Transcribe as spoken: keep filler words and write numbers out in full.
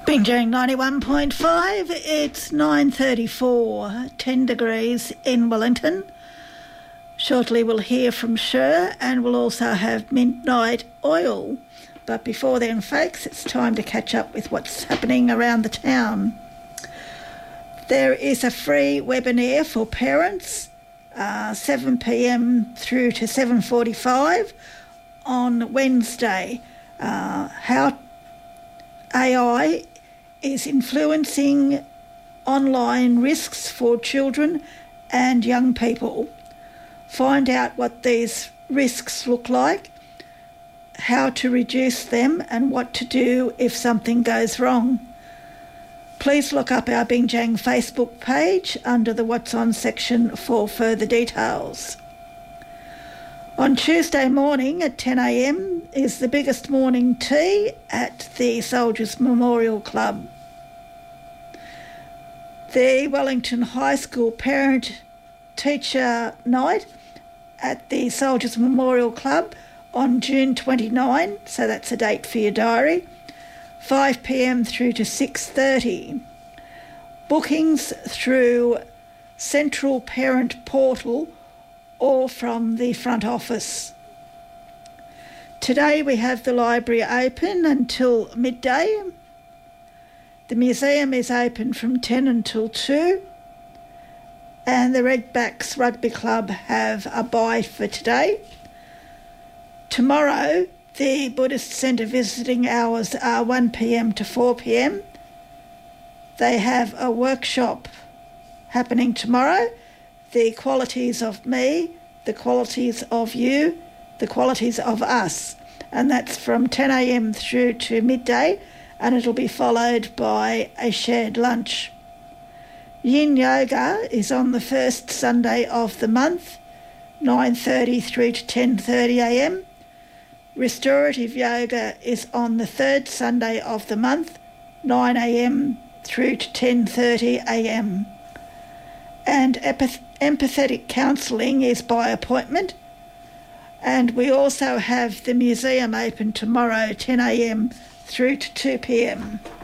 Binjang ninety-one point five, it's nine thirty-four, ten degrees in Wellington. Shortly we'll hear from Sher and we'll also have midnight oil. But before then, folks, it's time to catch up with what's happening around the town. There is a free webinar for parents, uh, seven p m through to seven forty-five on Wednesday. Uh, how A I is influencing online risks for children and young people. Find out what these risks look like, how to reduce them and what to do if something goes wrong. Please look up our Binjang Facebook page under the What's On section for further details. On Tuesday morning at ten a m is the biggest morning tea at the Soldiers Memorial Club. The Wellington High School Parent Teacher Night at the Soldiers Memorial Club on June twenty-ninth, so that's a date for your diary, five p m through to six thirty. Bookings through Central Parent Portal or from the front office. Today we have the library open until midday. The museum is open from ten until two. And the Redbacks Rugby Club have a bye for today. Tomorrow, the Buddhist Centre visiting hours are one p m to four p m. They have a workshop happening tomorrow, the qualities of me, the qualities of you, the qualities of us. And that's from ten a m through to midday, and it'll be followed by a shared lunch. Yin Yoga is on the first Sunday of the month, nine thirty through to ten thirty a m. Restorative Yoga is on the third Sunday of the month, nine a m through to ten thirty a m. And empath- empathetic counselling is by appointment. And we also have the museum open tomorrow, ten a m through to two p m.